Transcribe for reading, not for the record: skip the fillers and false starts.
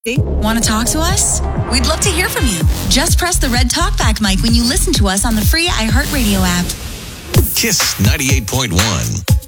Want to talk to us? We'd love to hear from you. Just press the red talkback mic when you listen to us on the free iHeartRadio app. Kiss 98.1.